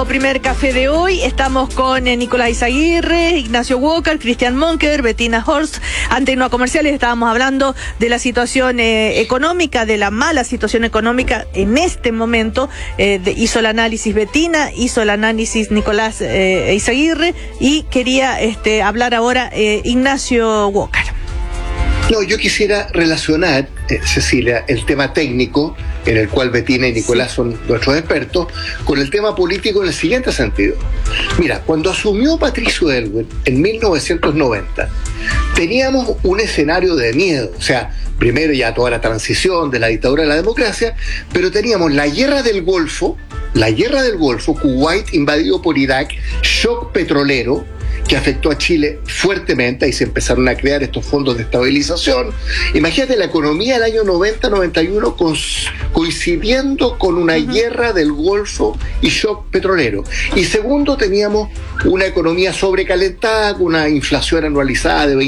Primer café de hoy, estamos con Nicolás Izaguirre, Ignacio Walker, Christian Monkeberg, Bettina Horst. Antes de irnos a comerciales estábamos hablando de la situación económica, de la mala situación económica en este momento. Hizo el análisis Bettina, hizo el análisis Nicolás Izaguirre y quería hablar ahora Ignacio Walker. No, yo quisiera relacionar, Cecilia, el tema técnico, en el cual Bettina y Nicolás son nuestros expertos, con el tema político en el siguiente sentido. Mira, cuando asumió Patricio Aylwin en 1990, teníamos un escenario de miedo, o sea, primero ya toda la transición de la dictadura a la democracia, pero teníamos la guerra del Golfo, Kuwait invadido por Irak, shock petrolero, que afectó a Chile fuertemente, y se empezaron a crear estos fondos de estabilización. Imagínate la economía del año 90-91 coincidiendo con una guerra del Golfo y shock petrolero. Y segundo, teníamos una economía sobrecalentada, con una inflación anualizada de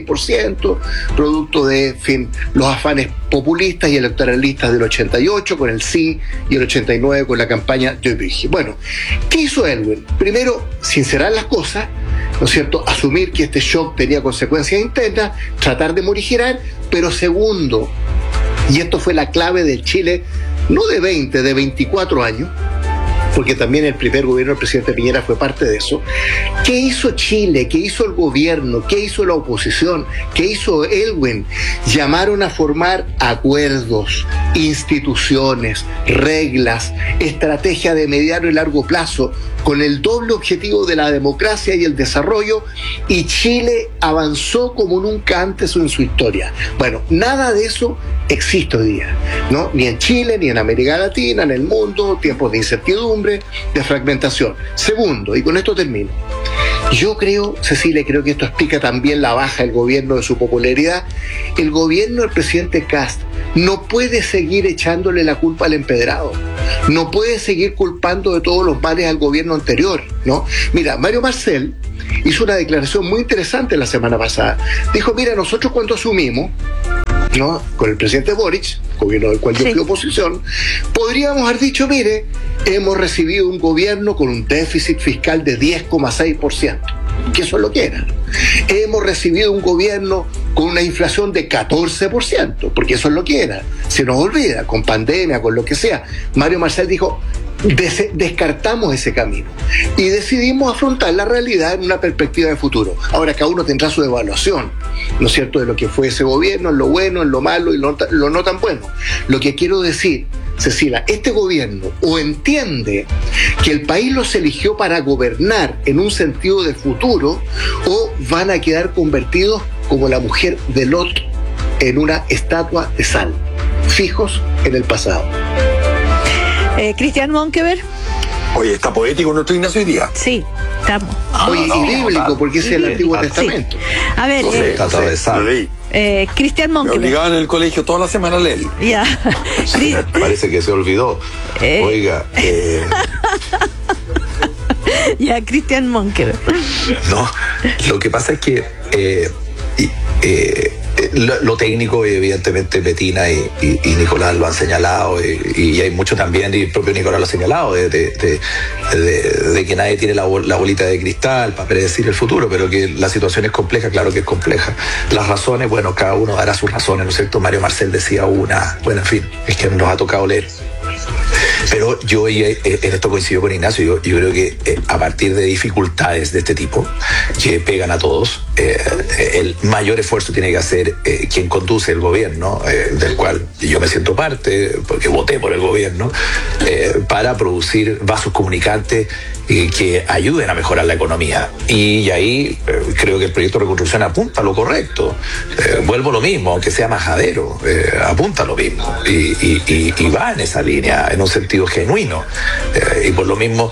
26%, producto de, los afanes populistas y electoralistas del 88 con el sí y el 89 con la campaña de Vichy. Bueno, ¿qué hizo Aylwin? Primero, sincerar las cosas, ¿no es cierto?, asumir que este shock tenía consecuencias internas, tratar de morigerar, pero segundo, y esto fue la clave de Chile, no de 20, de 24 años, porque también el primer gobierno del presidente Piñera fue parte de eso. ¿Qué hizo Chile? ¿Qué hizo el gobierno? ¿Qué hizo la oposición? ¿Qué hizo Aylwin? Llamaron a formar acuerdos, instituciones, reglas, estrategia de mediano y largo plazo, con el doble objetivo de la democracia y el desarrollo, y Chile avanzó como nunca antes en su historia. Bueno, nada de eso existe hoy día, ¿no? Ni en Chile, ni en América Latina, en el mundo, tiempos de incertidumbre, de fragmentación. Segundo, y con esto termino, yo creo, Cecilia, creo que esto explica también la baja del gobierno, de su popularidad. El gobierno del presidente Kast no puede seguir echándole la culpa al empedrado, no puede seguir culpando de todos los males al gobierno anterior, ¿no? Mira, Mario Marcel hizo una declaración muy interesante la semana pasada. Dijo, mira, nosotros cuando asumimos, ¿no?, con el presidente Boric, gobierno del cual yo fui oposición, podríamos haber dicho, mire, hemos recibido un gobierno con un déficit fiscal de 10,6%, que eso es lo que era. Hemos recibido un gobierno con una inflación de 14%, porque eso es lo que era. Se nos olvida, con pandemia, con lo que sea. Mario Marcel dijo, descartamos ese camino y decidimos afrontar la realidad en una perspectiva de futuro. Ahora cada uno tendrá su evaluación, ¿no es cierto?, de lo que fue ese gobierno, en lo bueno, en lo malo y lo no tan bueno. Lo que quiero decir, Cecilia, este gobierno o entiende que el país los eligió para gobernar en un sentido de futuro, o van a quedar convertidos como la mujer de Lot en una estatua de sal, fijos en el pasado. Christian Monkeberg. Oye, está poético nuestro Ignacio hoy día. Sí, estamos. Oye, y bíblico, porque ese es el Antiguo Testamento. Sí. A ver, Christian Monkeberg. Me obligaban en el colegio toda la semana a leer. Ya. Parece que se olvidó. Oiga. Ya, Christian Monkeberg. No, lo que pasa es que lo técnico, evidentemente Bettina y Nicolás lo han señalado, y hay mucho también, y el propio Nicolás lo ha señalado, de que nadie tiene la bolita de cristal para predecir el futuro, pero que la situación es compleja. Claro que es compleja. Las razones, bueno, cada uno dará sus razones, ¿no es cierto? Mario Marcel decía una, bueno, en fin, es que nos ha tocado leer. Pero yo en esto coincido con Ignacio. Yo creo que a partir de dificultades de este tipo que pegan a todos, el mayor esfuerzo tiene que hacer quien conduce el gobierno, del cual yo me siento parte, porque voté por el gobierno, para producir vasos comunicantes que ayuden a mejorar la economía. Y ahí creo que el proyecto de reconstrucción apunta a lo correcto. Vuelvo a lo mismo, aunque sea majadero, apunta a lo mismo. Y va en esa línea, en un sentido genuino. Y por lo mismo,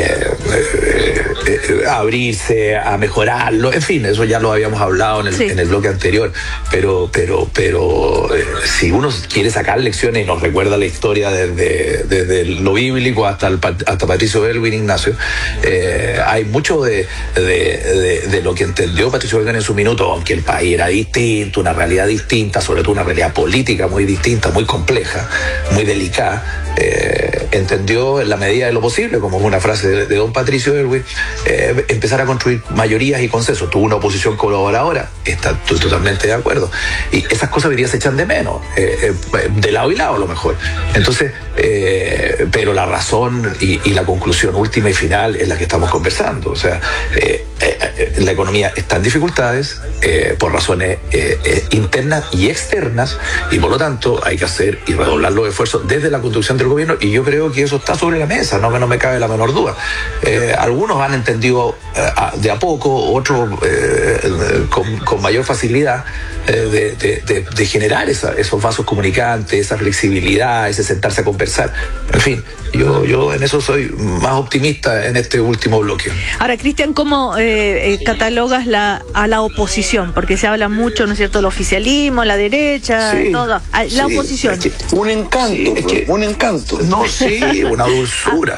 abrirse a mejorarlo, en fin, eso ya lo habíamos hablado en el bloque anterior. Pero si uno quiere sacar lecciones y nos recuerda la historia desde lo bíblico hasta Patricio Aylwin, Ignacio, hay mucho de lo que entendió Patricio Aylwin en su minuto, aunque el país era distinto, una realidad distinta, sobre todo una realidad política muy distinta, muy compleja, muy delicada. entendió en la medida de lo posible, como es una frase de don Patricio Aylwin, empezar a construir mayorías y consensos. Tuvo una oposición colaboradora, estoy totalmente de acuerdo, y esas cosas hoy día se echan de menos, de lado y lado a lo mejor. Entonces, pero la razón y la conclusión última y final es la que estamos conversando. O sea, la economía está en dificultades por razones internas y externas, y por lo tanto hay que hacer y redoblar los esfuerzos desde la conducción del gobierno, y yo creo que eso está sobre la mesa, no me cabe la menor duda. Algunos han entendido de a poco, otros con mayor facilidad de generar esos vasos comunicantes, esa flexibilidad, ese sentarse a conversar. En fin, yo en eso soy más optimista en este último bloque. Ahora, Cristian, ¿cómo catalogas a la oposición? Porque se habla mucho, ¿no es cierto?, del oficialismo, la derecha, sí, todo. La oposición. Un encanto, un encanto. No, sí, una dulzura,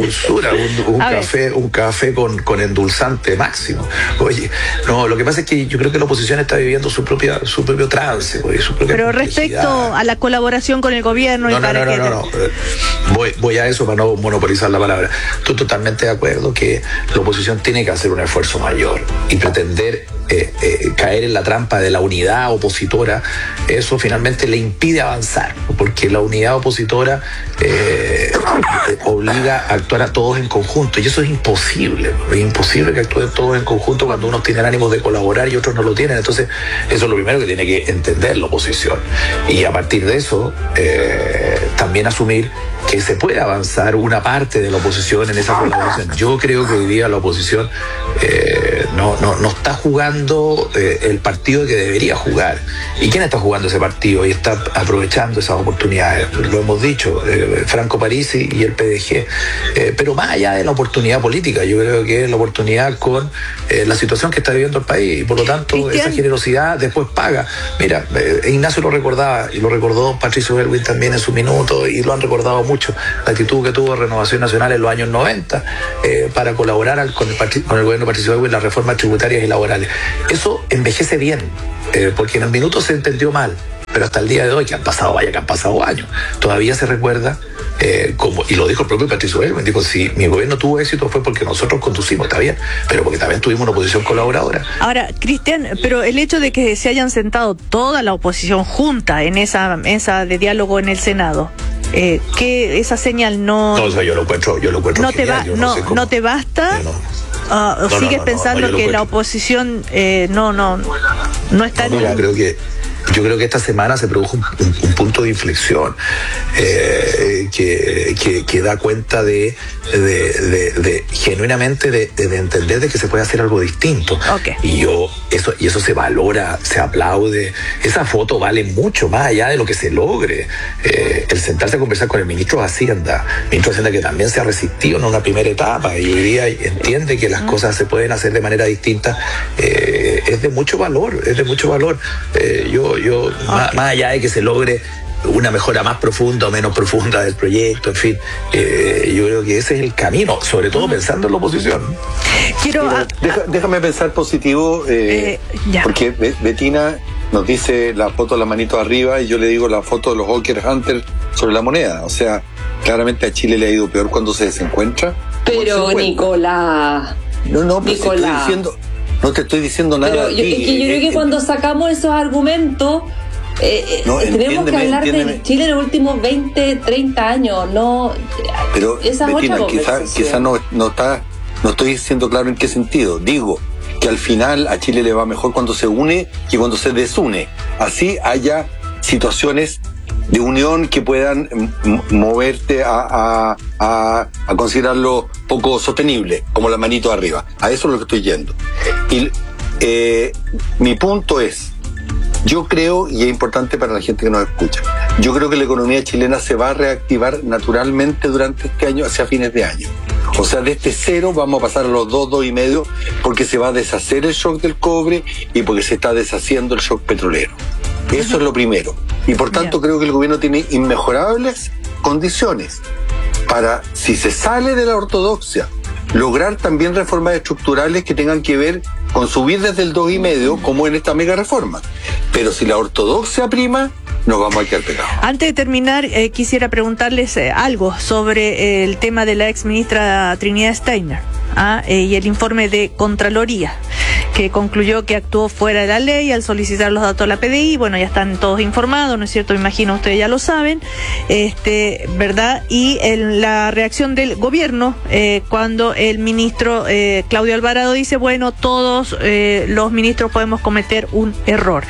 un café con endulzante máximo. Oye, no, lo que pasa es que yo creo que la oposición está viviendo su propio trance, su propia pero respecto a la colaboración con el gobierno no. Voy a eso para no monopolizar la palabra. Estoy totalmente de acuerdo que la oposición tiene que hacer un esfuerzo mayor y pretender caer en la trampa de la unidad opositora. Eso finalmente le impide avanzar, porque la unidad opositora obliga a actuar a todos en conjunto, y eso es imposible que actúen todos en conjunto cuando unos tienen ánimos de colaborar y otros no lo tienen. Entonces eso es lo primero que tiene que entender la oposición, y a partir de eso también asumir que se puede avanzar una parte de la oposición en esa colaboración. Yo creo que hoy día la oposición no está jugando el partido que debería jugar. ¿Y quién está jugando ese partido y está aprovechando esas oportunidades? Lo hemos dicho, Franco Parisi y el PDG. Pero más allá de la oportunidad política, yo creo que es la oportunidad con la situación que está viviendo el país, y por lo tanto esa generosidad después paga. Mira, Ignacio lo recordaba, y lo recordó Patricio Aylwin también en su minuto, y lo han recordado mucho, la actitud que tuvo Renovación Nacional en los años 90 para colaborar con el gobierno de Patricio Aylwin en las reformas tributarias y laborales. Eso envejece bien, porque en el minuto se entendió mal, pero hasta el día de hoy, que han pasado años, todavía se recuerda, y lo dijo el propio Patricio Aylwin, dijo, si mi gobierno tuvo éxito fue porque nosotros conducimos, está bien, pero porque también tuvimos una oposición colaboradora. Ahora, Cristian, pero el hecho de que se hayan sentado toda la oposición junta en esa mesa de diálogo en el Senado, que esa señal no... No, eso yo lo encuentro no genial, ¿No te basta? ¿O sigues pensando que la oposición no está en el... Yo creo que esta semana se produjo un punto de inflexión que da cuenta de genuinamente de entender de que se puede hacer algo distinto. Okay. Y eso se valora, se aplaude. Esa foto vale mucho más allá de lo que se logre. El sentarse a conversar con el ministro de Hacienda que también se ha resistido en una primera etapa y hoy día entiende que las cosas se pueden hacer de manera distinta, es de mucho valor. Más allá de que se logre una mejora más profunda o menos profunda del proyecto, en fin, yo creo que ese es el camino, sobre todo pensando en la oposición. Déjame pensar positivo, porque Betina nos dice la foto de la manito arriba y yo le digo la foto de los Hawker Hunters sobre la moneda. O sea, claramente a Chile le ha ido peor cuando se desencuentra. Pero Nicolás, Nicolás, no te estoy diciendo nada. Pero yo creo que cuando sacamos esos argumentos, tenemos que hablar de Chile en los últimos 20, 30 años, no. Pero esa Betina, otra quizá no estoy diciendo claro en qué sentido. Digo que al final a Chile le va mejor cuando se une que cuando se desune. Así haya situaciones de unión que puedan moverte a considerarlo poco sostenible, como la manito arriba. A eso es lo que estoy yendo. Y mi punto es, yo creo, y es importante para la gente que nos escucha, yo creo que la economía chilena se va a reactivar naturalmente durante este año, hacia fines de año. O sea, de este 0 vamos a pasar a los 2,5, porque se va a deshacer el shock del cobre y porque se está deshaciendo el shock petrolero. Eso es lo primero. Y por tanto creo que el gobierno tiene inmejorables condiciones para, si se sale de la ortodoxia, lograr también reformas estructurales que tengan que ver con subir desde el 2,5, como en esta mega reforma. Pero si la ortodoxia prima, nos vamos a quedar pegados. Antes de terminar, quisiera preguntarles algo sobre el tema de la ex ministra Trinidad Steiner y el informe de Contraloría, que concluyó que actuó fuera de la ley al solicitar los datos de la PDI. Bueno, ya están todos informados, ¿no es cierto? Me imagino ustedes ya lo saben, ¿verdad? Y la reacción del gobierno cuando el ministro Claudio Alvarado dice, bueno, todos los ministros podemos cometer un error.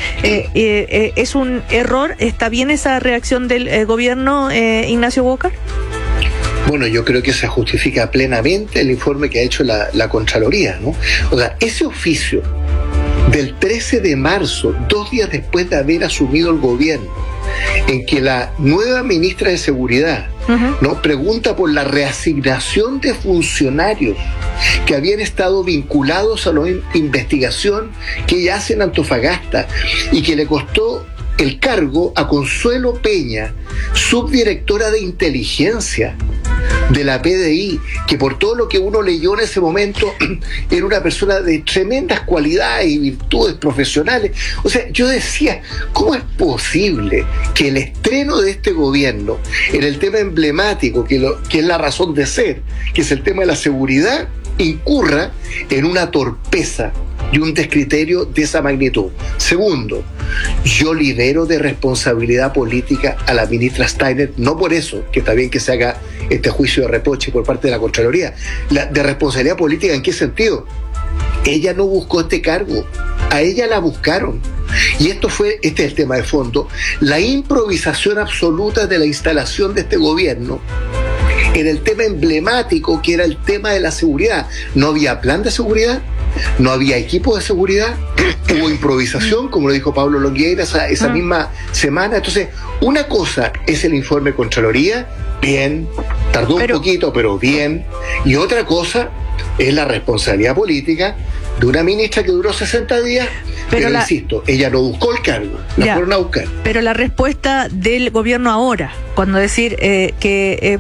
¿Es un error? ¿Está bien esa reacción del gobierno, Ignacio Walker? Bueno, yo creo que se justifica plenamente el informe que ha hecho la Contraloría, ¿no? O sea, ese oficio del 13 de marzo, 2 días después de haber asumido el gobierno, en que la nueva ministra de Seguridad ¿no? pregunta por la reasignación de funcionarios que habían estado vinculados a la investigación que ella hace en Antofagasta y que le costó el cargo a Consuelo Peña, subdirectora de inteligencia de la PDI, que por todo lo que uno leyó en ese momento era una persona de tremendas cualidades y virtudes profesionales. O sea, yo decía, ¿cómo es posible que el estreno de este gobierno en el tema emblemático, que es la razón de ser, que es el tema de la seguridad, incurra en una torpeza y un descriterio de esa magnitud? Segundo, yo libero de responsabilidad política a la ministra Steiner, no por eso, que está bien que se haga este juicio de reproche por parte de la Contraloría. De responsabilidad política, ¿en qué sentido? Ella no buscó este cargo, a ella la buscaron. Y este es el tema de fondo, la improvisación absoluta de la instalación de este gobierno en el tema emblemático que era el tema de la seguridad. No había plan de seguridad, no había equipo de seguridad, hubo improvisación, como lo dijo Pablo Longueira esa misma semana. Entonces, una cosa es el informe de Contraloría, bien, tardó un poquito, pero bien, y otra cosa es la responsabilidad política de una ministra que duró 60 días, pero insisto, ella no buscó el cargo, la fueron a buscar. Pero la respuesta del gobierno ahora, cuando decir que,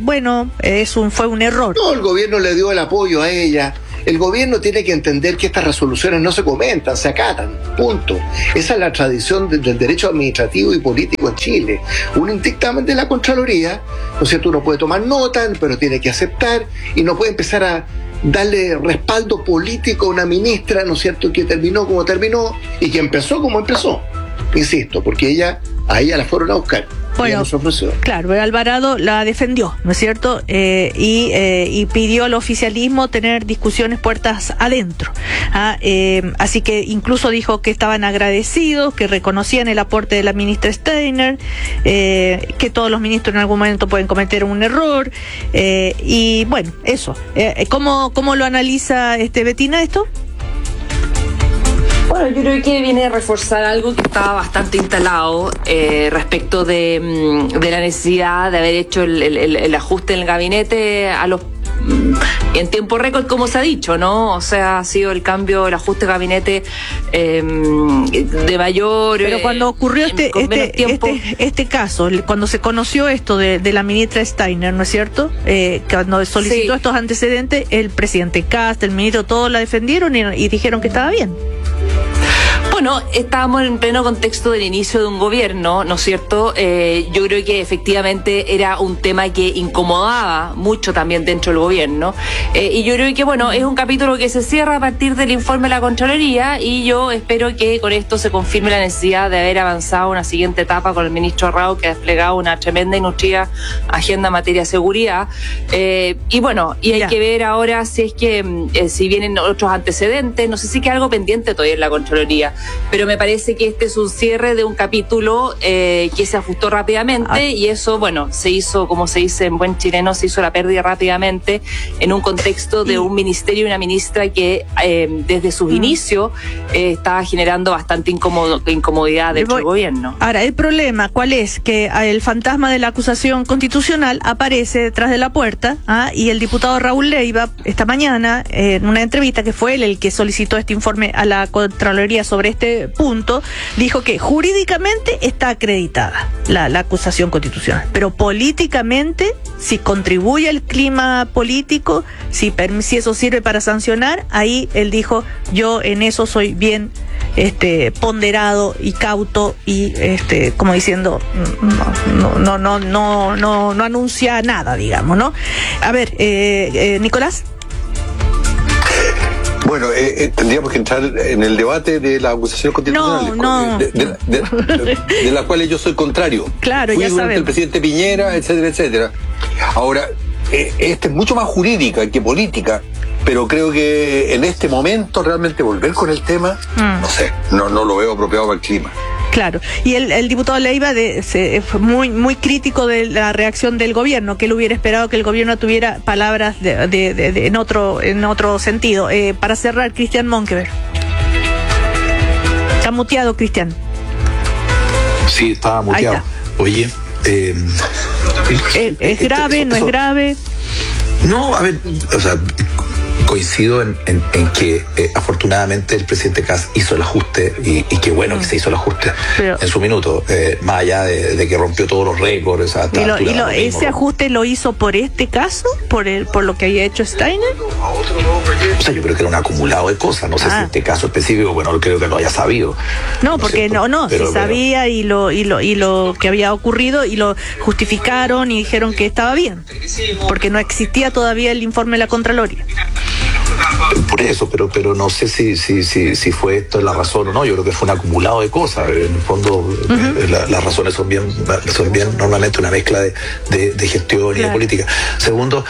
fue un error. No, el gobierno le dio el apoyo a ella. El gobierno tiene que entender que estas resoluciones no se comentan, se acatan, punto. Esa es la tradición del derecho administrativo y político en Chile. Un dictamen de la Contraloría, ¿no es cierto? Uno puede tomar nota, pero tiene que aceptar y no puede empezar a darle respaldo político a una ministra, ¿no es cierto?, que terminó como terminó y que empezó como empezó. Insisto, porque a ella la fueron a buscar. Bueno, claro, Alvarado la defendió, ¿no es cierto? Y pidió al oficialismo tener discusiones puertas adentro. Así que incluso dijo que estaban agradecidos, que reconocían el aporte de la ministra Steiner, que todos los ministros en algún momento pueden cometer un error. Y bueno, eso. ¿Cómo lo analiza Betina esto? Bueno, yo creo que viene a reforzar algo que estaba bastante instalado respecto de la necesidad de haber hecho el ajuste en el gabinete en tiempo récord, como se ha dicho, ¿no? O sea, ha sido el cambio, el ajuste de gabinete de mayor. Pero cuando ocurrió este caso, cuando se conoció esto de la ministra Steiner, ¿no es cierto? Cuando solicitó estos antecedentes, el presidente Kast, el ministro, todos la defendieron y dijeron que estaba bien. Bueno, estábamos en pleno contexto del inicio de un gobierno, ¿no es cierto? Yo creo que efectivamente era un tema que incomodaba mucho también dentro del gobierno. Y yo creo que, bueno, es un capítulo que se cierra a partir del informe de la Contraloría y yo espero que con esto se confirme la necesidad de haber avanzado a una siguiente etapa con el ministro Rao, que ha desplegado una tremenda y nutrida agenda en materia de seguridad. Y bueno, hay que ver ahora si es que, si vienen otros antecedentes, no sé si queda algo pendiente todavía en la Contraloría. Pero me parece que este es un cierre de un capítulo que se ajustó rápidamente y eso, bueno, se hizo, como se dice en buen chileno, se hizo la pérdida rápidamente en un contexto de un ministerio y una ministra que desde sus inicios estaba generando bastante incomodidad dentro del gobierno. Ahora, el problema, ¿cuál es? Que el fantasma de la acusación constitucional aparece detrás de la puerta y el diputado Raúl Leiva, esta mañana, en una entrevista que fue él el que solicitó este informe a la Contraloría sobre este punto, dijo que jurídicamente está acreditada la acusación constitucional, pero políticamente, si contribuye al clima político, si eso sirve para sancionar, ahí él dijo, yo en eso soy bien ponderado y cauto y como diciendo no anuncia nada, digamos, ¿no? A ver, Nicolás. Bueno, tendríamos que entrar en el debate de las acusaciones constitucionales, de las cuales yo soy contrario. Claro, Fui ya durante sabemos. el presidente Piñera, etcétera, etcétera. Ahora, esta es mucho más jurídica que política, pero creo que en este momento realmente volver con el tema, no sé, no lo veo apropiado para el clima. Claro, y el diputado Leiva fue muy crítico de la reacción del gobierno, que él hubiera esperado que el gobierno tuviera palabras en otro sentido. Para cerrar, Cristian Monkeberg. Está muteado, Cristian. Sí, estaba muteado. Oye, ¿es grave, no es grave? No, a ver, o sea, coincido en que afortunadamente el presidente Kast hizo el ajuste y qué bueno que se hizo el ajuste en su minuto, más allá de que rompió todos los récords. ¿Ese ajuste lo hizo por este caso? ¿Por lo que había hecho Steiner? O sea, yo creo que era un acumulado de cosas, no sé si este caso específico, bueno, creo que lo haya sabido. No, porque se sabía y lo que había ocurrido y lo justificaron y dijeron que estaba bien, porque no existía todavía el informe de la Contraloría. Por eso, pero no sé si fue esto la razón o no. Yo creo que fue un acumulado de cosas. En el fondo, las razones son bien normalmente una mezcla de gestión y de política. Segundo,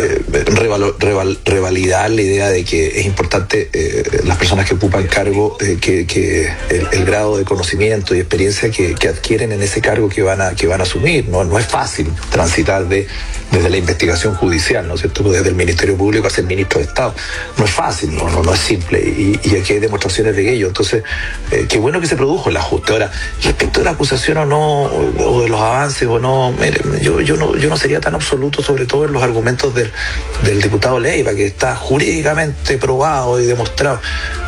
revalidar la idea de que es importante las personas que ocupan cargo, que el grado de conocimiento y experiencia que adquieren en ese cargo que van a asumir. No es fácil transitar desde la investigación judicial, ¿no es cierto? Desde el Ministerio Público a ser ministro de Estado. No es fácil, no es simple, y aquí hay demostraciones de ello. Entonces, qué bueno que se produjo el ajuste. Ahora, respecto de la acusación o no, o de los avances o no, mire, yo no sería tan absoluto, sobre todo en los argumentos del diputado Leiva, que está jurídicamente probado y demostrado.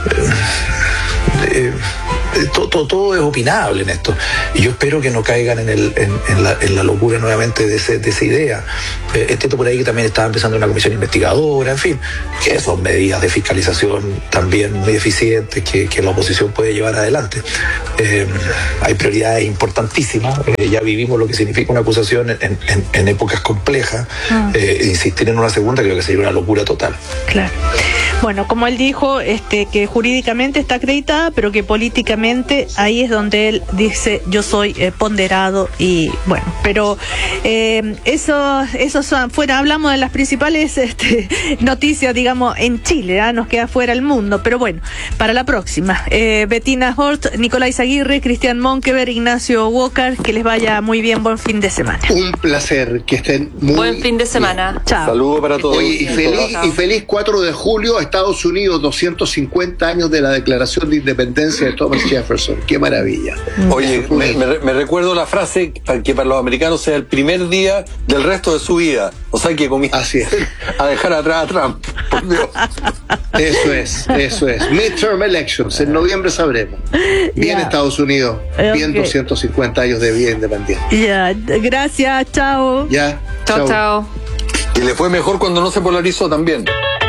Todo es opinable en esto, y yo espero que no caigan en la locura nuevamente de esa idea. Entiendo por ahí que también estaba empezando una comisión investigadora, en fin, que son medidas de fiscalización también muy eficientes que la oposición puede llevar adelante. Hay prioridades importantísimas, ya vivimos lo que significa una acusación en épocas complejas. Insistir en una segunda creo que sería una locura total. Claro. Bueno, como él dijo, que jurídicamente está acreditada, pero que políticamente ahí es donde él dice yo soy ponderado, y bueno, pero eso son fuera, hablamos de las principales noticias, digamos, en Chile, nos queda fuera el mundo, pero bueno, para la próxima. Bettina Horst, Nicolás Izaguirre, Cristian Monkeberg, Ignacio Walker, que les vaya muy bien, buen fin de semana. Un placer, que estén muy buen fin de semana. Bien. Chao. Saludos para todos. Oye, y feliz 4 de julio a Estados Unidos, 250 años de la Declaración de Independencia de Thomas Jefferson. ¡Qué maravilla! Oye, me recuerdo la frase que para los americanos sea el primer día del resto de su vida. O sea que Así es. a dejar atrás a Trump. Por Dios. Eso es. Midterm elections, en noviembre sabremos. Bien Estados Unidos, bien 250 años de vida independiente. Ya, gracias, chao. Ya, Chao. Y le fue mejor cuando no se polarizó también.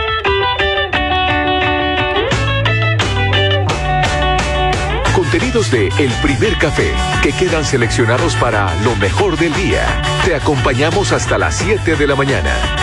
Contenidos de El Primer Café, que quedan seleccionados para lo mejor del día. Te acompañamos hasta las 7 de la mañana.